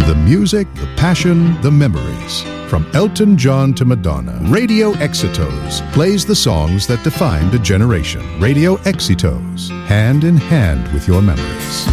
The music, the passion, the memories. From Elton John to Madonna, Radio Exitos plays the songs that defined a generation. Radio Exitos, hand in hand with your memories.